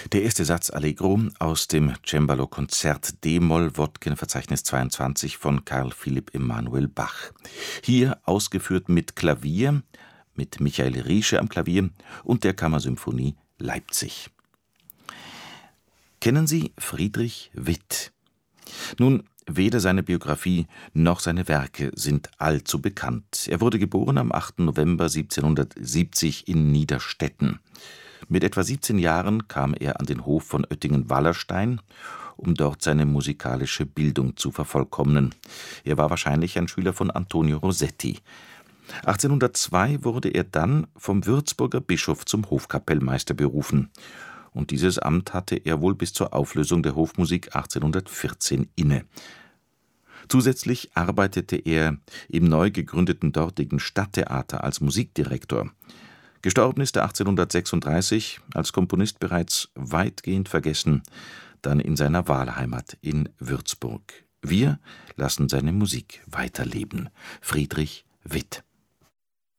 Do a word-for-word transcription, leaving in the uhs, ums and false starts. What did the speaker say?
Der erste Satz Allegro aus dem Cembalo-Konzert d-Moll Wodkin-Verzeichnis zweiundzwanzig von Karl Philipp Emanuel Bach. Hier ausgeführt mit Klavier, mit Michael Riesche am Klavier und der Kammersymphonie Leipzig. Kennen Sie Friedrich Witt? Nun, weder seine Biografie noch seine Werke sind allzu bekannt. Er wurde geboren am achten November siebzehnhundertsiebzig in Niederstetten. Mit etwa siebzehn Jahren kam er an den Hof von Oettingen-Wallerstein, um dort seine musikalische Bildung zu vervollkommnen. Er war wahrscheinlich ein Schüler von Antonio Rossetti. achtzehnhundertzwei wurde er dann vom Würzburger Bischof zum Hofkapellmeister berufen. Und dieses Amt hatte er wohl bis zur Auflösung der Hofmusik achtzehnhundertvierzehn inne. Zusätzlich arbeitete er im neu gegründeten dortigen Stadttheater als Musikdirektor. Gestorben ist er achtzehnhundertsechsunddreißig, als Komponist bereits weitgehend vergessen, dann in seiner Wahlheimat in Würzburg. Wir lassen seine Musik weiterleben. Friedrich Witt.